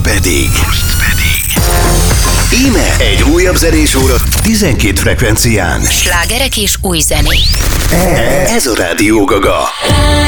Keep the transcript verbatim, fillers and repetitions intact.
pedig. Most pedig. Íme egy újabb zenésóra tizenkét frekvencián. Slágerek és új zenék. Ez a Rádió Gaga.